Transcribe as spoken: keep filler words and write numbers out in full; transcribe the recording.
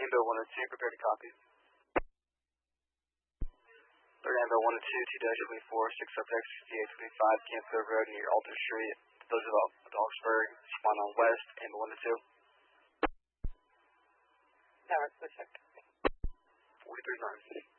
Orlando one oh two, prepare to copy. Orlando one oh two, two twenty-four, six F X, sixty-eight twenty-five, Campfield Road near Alder Street. Those are the Augsburg, spawn on west, and one oh two. Tower, switch check. forty-three nine.